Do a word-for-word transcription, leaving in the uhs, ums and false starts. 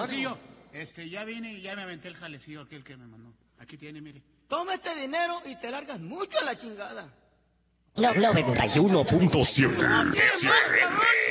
Hermosillo, este, ya vine y ya me aventé el jalecillo aquel que me mandó. Aquí tiene, mire. Toma este dinero y te largas mucho a la chingada. noventa y uno punto siete.